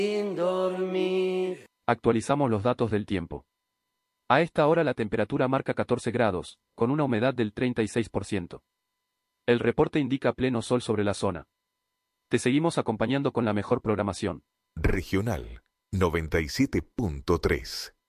sin dormir. Actualizamos los datos del tiempo. A esta hora la temperatura marca 14 grados, con una humedad del 36%. El reporte indica pleno sol sobre la zona. Te seguimos acompañando con la mejor programación. Regional 97.3